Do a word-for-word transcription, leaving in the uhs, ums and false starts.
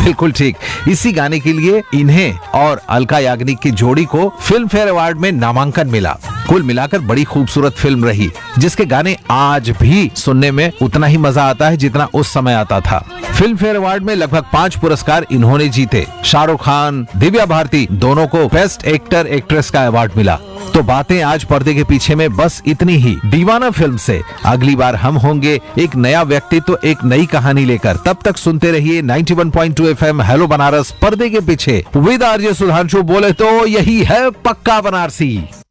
बिल्कुल ठीक। इसी गाने के लिए इन्हें और अलका याग्निक की जोड़ी को फिल्म फेयर अवार्ड में नामांकन मिला। कुल मिलाकर बड़ी खूबसूरत फिल्म रही, जिसके गाने आज भी सुनने में उतना ही मजा आता है जितना उस समय आता था। फिल्म फेयर अवार्ड में लगभग पांच पुरस्कार इन्होंने जीते। शाहरुख खान, दिव्या भारती दोनों को बेस्ट एक्टर एक्ट्रेस का अवार्ड मिला। तो बातें आज पर्दे के पीछे में बस इतनी ही। दीवाना फिल्म से अगली बार हम होंगे एक नया व्यक्तित्व, तो एक नई कहानी लेकर। तब तक सुनते रहिए ninety one point two FM hello Banaras, पर्दे के पीछे विद आरजे सुधांशु। बोले तो यही है पक्का बनारसी।